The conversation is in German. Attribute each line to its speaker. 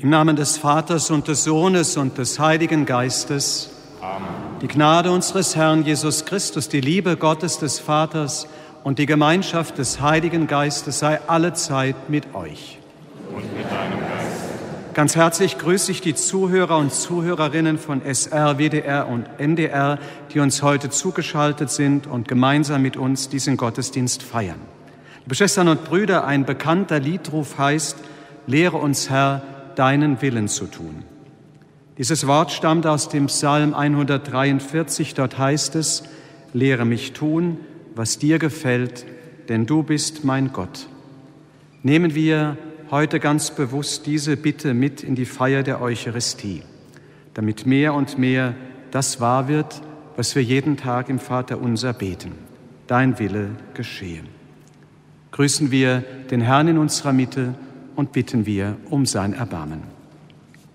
Speaker 1: Im Namen des Vaters und des Sohnes und des Heiligen Geistes. Amen. Die Gnade unseres Herrn Jesus Christus, die Liebe Gottes des Vaters und die Gemeinschaft des Heiligen Geistes sei allezeit mit euch.
Speaker 2: Und mit deinem Geist.
Speaker 1: Ganz herzlich grüße ich die Zuhörer und Zuhörerinnen von SR, WDR und NDR, die uns heute zugeschaltet sind und gemeinsam mit uns diesen Gottesdienst feiern. Liebe Schwestern und Brüder, ein bekannter Liedruf heißt: Lehre uns, Herr, deinen Willen zu tun. Dieses Wort stammt aus dem Psalm 143. Dort heißt es: Lehre mich tun, was dir gefällt, denn du bist mein Gott. Nehmen wir heute ganz bewusst diese Bitte mit in die Feier der Eucharistie, damit mehr und mehr das wahr wird, was wir jeden Tag im Vaterunser beten: Dein Wille geschehe. Grüßen wir den Herrn in unserer Mitte und bitten wir um sein Erbarmen.